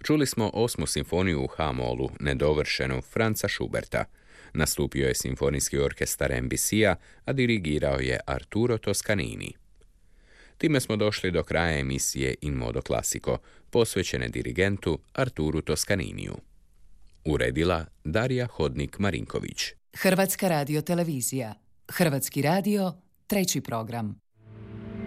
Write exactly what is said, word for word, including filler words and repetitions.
Čuli smo osmu simfoniju u H-molu, nedovršenu, Franza Schuberta. Nastupio je simfonijski orkestar M B C-a, a dirigirao je Arturo Toscanini. Time smo došli do kraja emisije In Modo Classico, posvećene dirigentu Arturu Toscaniniju. Uredila Darija Hodnik-Marinković. Hrvatska radiotelevizija. Hrvatski radio, treći program.